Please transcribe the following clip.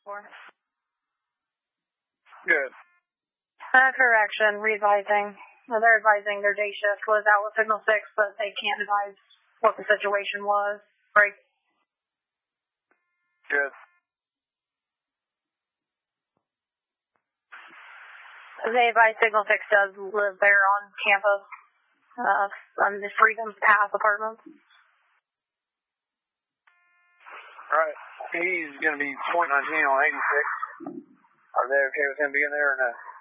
for? Good. Correction, revising. Well, they're advising their day shift was out with Signal 6, but they can't advise what the situation was. Right. Good. They advise Signal 6 does live there on campus. On the Freedom Path apartments. Right. He's going to be point 19 on 86. Are they okay with him being there or no?